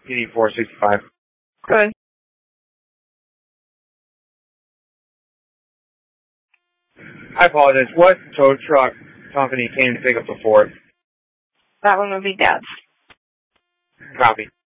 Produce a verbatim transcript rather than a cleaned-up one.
P D four sixty-five. Good. I apologize. What tow truck company came to pick up the Ford? That one would be Dad's. Copy.